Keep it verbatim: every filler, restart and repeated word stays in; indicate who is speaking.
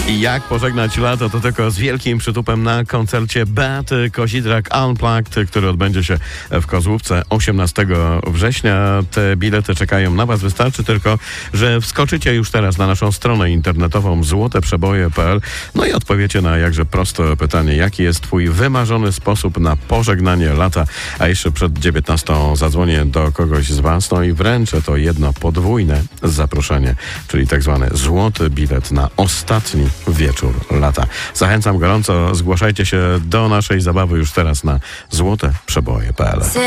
Speaker 1: I jak pożegnać lato, to tylko z wielkim przytupem na koncercie Beaty Kozidrak Unplugged, który odbędzie się w Kozłówce osiemnastego września. Te bilety czekają na Was. Wystarczy tylko, że wskoczycie już teraz na naszą stronę internetową złote przeboje kropka p l no i odpowiecie na jakże proste pytanie, jaki jest Twój wymarzony sposób na pożegnanie lata. A jeszcze przed dziewiętnastą zadzwonię do kogoś z Was, no i wręczę to jedno podwójne zaproszenie, czyli tak zwany złoty bilet na ostatni wieczór lata. Zachęcam gorąco, zgłaszajcie się do naszej zabawy już teraz na złote przeboje kropka p l.